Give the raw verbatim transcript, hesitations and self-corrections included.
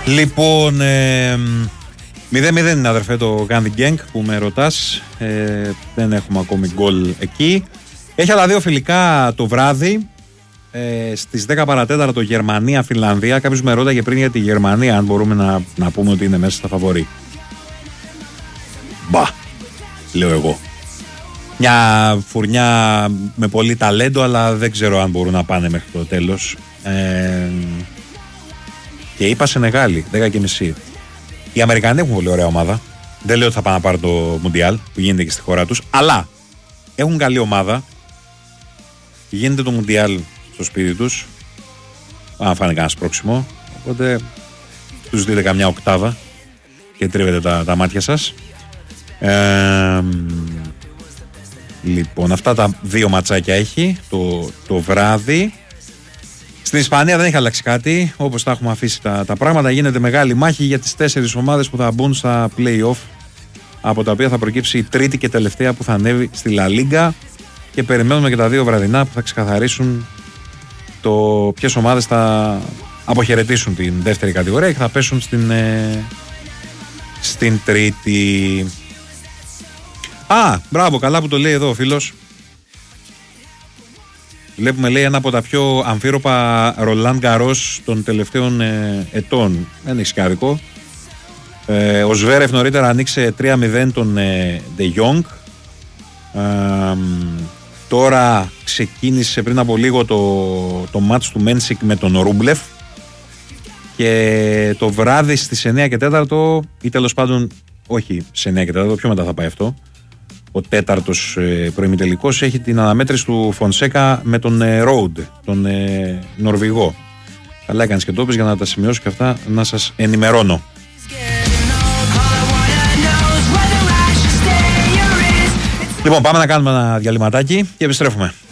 Λοιπόν, ε, μηδέν μηδέν είναι αδερφέ το Gandhi Gang που με ρωτάς. Ε, δεν έχουμε ακόμη γκολ εκεί. Έχει άλλα δύο φιλικά το βράδυ. Ε, στις δέκα παρατέταρτο Γερμανία-Φιλανδία. Κάποιος με ρώταγε πριν για τη Γερμανία αν μπορούμε να, να πούμε ότι είναι μέσα στα φαβορί. Μπα, λέω εγώ. Μια φουρνιά με πολύ ταλέντο, αλλά δεν ξέρω αν μπορούν να πάνε μέχρι το τέλος. Ε, και είπα Σενεγάλη, δέκα και μισή. Οι Αμερικανοί έχουν πολύ ωραία ομάδα. Δεν λέω ότι θα πάνε να πάρουν το Μουντιάλ που γίνεται και στη χώρα τους, αλλά έχουν καλή ομάδα. Γίνεται το Μουντιάλ στο σπίτι τους. Αν φάνε κανένα σπρώξιμο. Οπότε τους δείτε καμιά οκτάδα και τρίβετε τα, τα μάτια σας. Ε, λοιπόν, αυτά τα δύο ματσάκια έχει το, το βράδυ. Στην Ισπανία δεν έχει αλλάξει κάτι. Όπως τα έχουμε αφήσει τα, τα πράγματα, γίνεται μεγάλη μάχη για τις τέσσερις ομάδες που θα μπουν στα play-off, από τα οποία θα προκύψει η τρίτη και τελευταία που θα ανέβει στη La Liga. Και περιμένουμε και τα δύο βραδινά που θα ξεκαθαρίσουν το ποιες ομάδες θα αποχαιρετήσουν την δεύτερη κατηγορία και θα πέσουν στην, ε, στην τρίτη. Α, μπράβο, καλά που το λέει εδώ ο φίλος. Βλέπουμε, λέει, ένα από τα πιο αμφίροπα Ρολάν Γκαρός των τελευταίων ε, ετών. Δεν έχει σκάδικο. Ε, ο Σβέρεφ νωρίτερα ανοίξε τρία μηδέν τον ε, De Jong. Ε, τώρα ξεκίνησε πριν από λίγο το, το μάτς του Μένσικ με τον Ρούμπλεφ. Και το βράδυ στις εννιά και τέταρτο, ή τέλος πάντων, όχι σε εννιά και τέταρτο, πιο μετά θα πάει αυτό. Ο τέταρτος ε, προημιτελικός έχει την αναμέτρηση του Φονσέκα με τον ε, Ρόουντ, τον ε, Νορβηγό. Καλά έκανες και το πες για να τα σημειώσω και αυτά να σας ενημερώνω. Λοιπόν, πάμε να κάνουμε ένα διαλυματάκι και επιστρέφουμε.